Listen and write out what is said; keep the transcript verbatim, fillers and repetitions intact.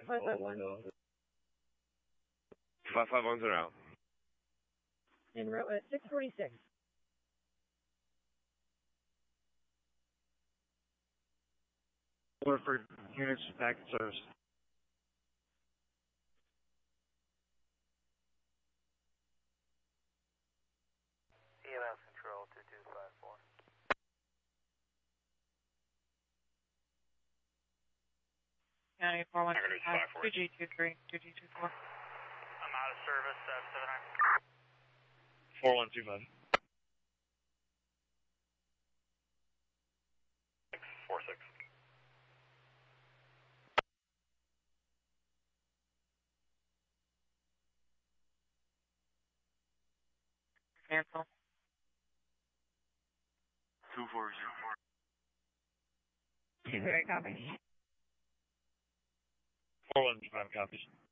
five five one. five five one's around. En route at six forty-six. Order for units back in service. E M S control two two five four. County four one two five, two G two three, two G two four. I'm out of service, uh, seven nine. four one two five. six four six. Cancel. two four zero four. Very copy. four one two five copies.